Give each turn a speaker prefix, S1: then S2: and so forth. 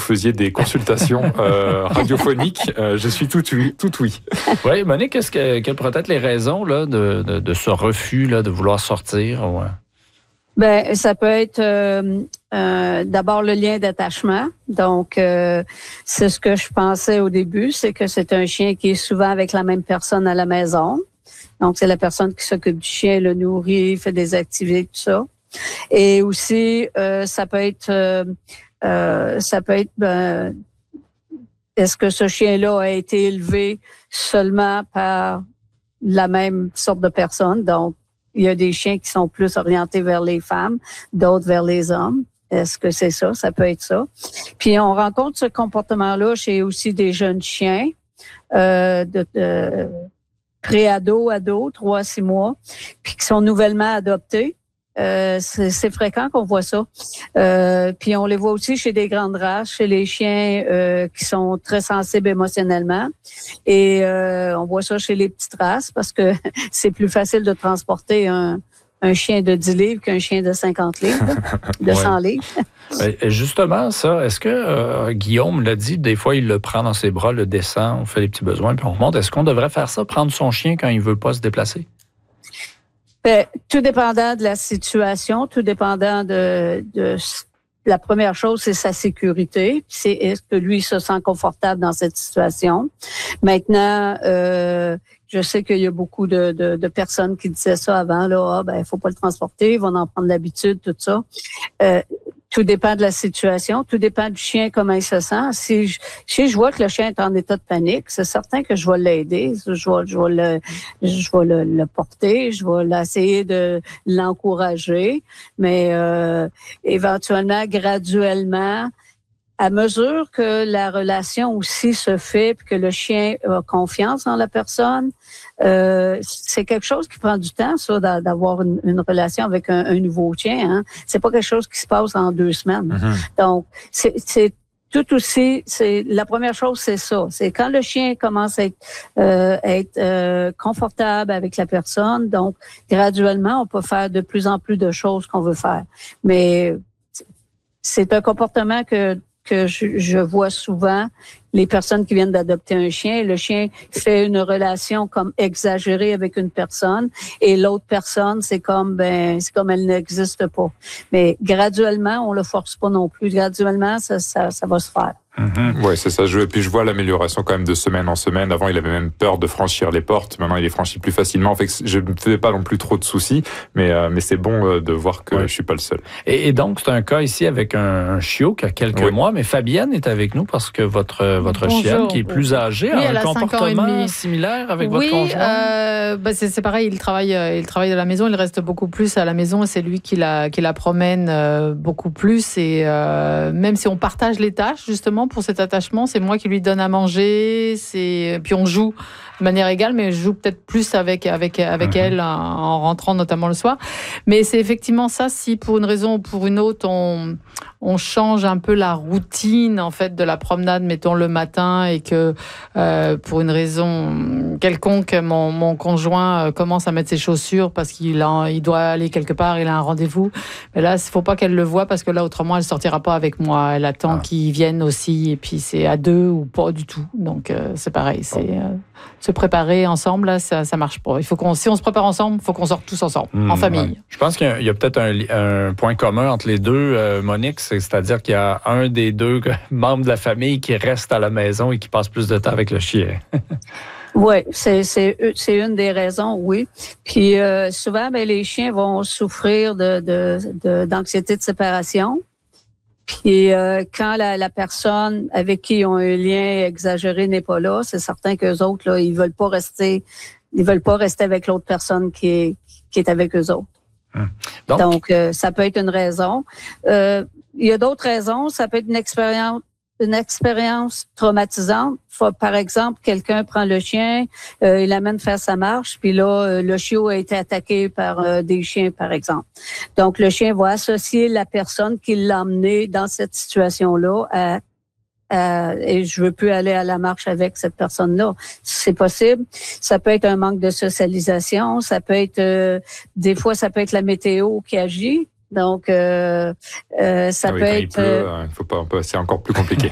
S1: faisiez des consultations radiophoniques. Je suis tout oui.
S2: Oui, Monique, quelles pourraient être les raisons là, de ce refus là, de vouloir sortir? Ouais.
S3: Ben, ça peut être d'abord le lien d'attachement. Donc, c'est ce que je pensais au début, c'est que c'est un chien qui est souvent avec la même personne à la maison. Donc, c'est la personne qui s'occupe du chien, le nourrit, fait des activités, tout ça. Et aussi, ça peut être, est-ce que ce chien-là a été élevé seulement par la même sorte de personne? Donc, il y a des chiens qui sont plus orientés vers les femmes, d'autres vers les hommes. Est-ce que c'est ça? Ça peut être ça. Puis, on rencontre ce comportement-là chez aussi des jeunes chiens de pré-ado, 3 à 6 mois, puis qui sont nouvellement adoptés. C'est fréquent qu'on voit ça. Puis on les voit aussi chez des grandes races, chez les chiens qui sont très sensibles émotionnellement. Et on voit ça chez les petites races parce que c'est plus facile de transporter un chien de 10 livres qu'un chien de 50 livres, de 100 livres.
S2: Justement, ça, est-ce que Guillaume l'a dit, des fois, il le prend dans ses bras, le descend, on fait les petits besoins, puis on remonte. Est-ce qu'on devrait faire ça, prendre son chien quand il veut pas se déplacer?
S3: Ben, tout dépendant de la situation, tout dépendant de la première chose, c'est sa sécurité. C'est est-ce que lui se sent confortable dans cette situation. Maintenant, je sais qu'il y a beaucoup de personnes qui disaient ça avant, là, il faut pas le transporter, ils vont en prendre l'habitude, tout ça. Tout dépend de la situation, tout dépend du chien, comment il se sent. Si je vois que le chien est en état de panique, c'est certain que je vais l'aider, je vais le porter, je vais essayer de l'encourager, mais éventuellement, graduellement, à mesure que la relation aussi se fait, puis que le chien a confiance en la personne, c'est quelque chose qui prend du temps, ça, d'avoir une relation avec un nouveau chien. Hein. C'est pas quelque chose qui se passe en 2 semaines. Mm-hmm. Donc, c'est tout aussi. C'est la première chose, c'est ça. C'est quand le chien commence à être confortable avec la personne. Donc, graduellement, on peut faire de plus en plus de choses qu'on veut faire. Mais c'est un comportement que je vois souvent, les personnes qui viennent d'adopter un chien. Le chien fait une relation comme exagérée avec une personne et l'autre personne, c'est comme elle n'existe pas. Mais graduellement, on le force pas non plus. Graduellement, ça va se faire.
S1: Mm-hmm. Oui, c'est ça. Puis je vois l'amélioration quand même de semaine en semaine. Avant, il avait même peur de franchir les portes. Maintenant, il les franchit plus facilement. Fait que je ne me faisais pas non plus trop de soucis, mais c'est bon de voir que je suis pas le seul.
S2: Et donc, c'est un cas ici avec un chiot qui a quelques mois, mais Fabienne est avec nous parce que votre chienne, qui est plus âgée, a un comportement similaire avec votre conjoint.
S4: C'est pareil, il travaille de la maison, il reste beaucoup plus à la maison et c'est lui qui la promène beaucoup plus. Et même si on partage les tâches, justement, pour cet attachement, c'est moi qui lui donne à manger, puis on joue de manière égale, mais je joue peut-être plus avec elle en rentrant notamment le soir. Mais c'est effectivement ça, si pour une raison ou pour une autre, on change un peu la routine en fait de la promenade, mettons le matin, et que pour une raison quelconque, mon conjoint commence à mettre ses chaussures parce qu'il doit aller quelque part, il a un rendez-vous. Mais là, il faut pas qu'elle le voie parce que là, autrement, elle sortira pas avec moi. Elle attend qu'ils viennent aussi, et puis c'est à 2 ou pas du tout. Donc c'est pareil, c'est se préparer ensemble, là, ça marche pas. Si on se prépare ensemble, il faut qu'on sorte tous ensemble, en famille.
S2: Ouais. Je pense qu'il y a peut-être un point commun entre les deux, Monique, c'est-à-dire qu'il y a un des deux membres de la famille qui reste à la maison et qui passe plus de temps avec le chien.
S3: Oui, c'est une des raisons, oui. Puis souvent, les chiens vont souffrir d'anxiété de séparation. Puis quand la personne avec qui ils ont un lien exagéré n'est pas là, c'est certain qu'eux autres, là, ils veulent pas rester avec l'autre personne qui est avec eux autres. Donc ça peut être une raison. Il y a d'autres raisons. Ça peut être une expérience traumatisante. Par exemple, quelqu'un prend le chien, il l'amène faire sa marche, puis là, le chiot a été attaqué par des chiens, par exemple. Donc, le chien va associer la personne qui l'a emmené dans cette situation-là et je veux plus aller à la marche avec cette personne-là. C'est possible. Ça peut être un manque de socialisation. Ça peut être, des fois, ça peut être la météo qui agit. Donc, ça peut être.
S1: Il pleut, c'est encore plus compliqué.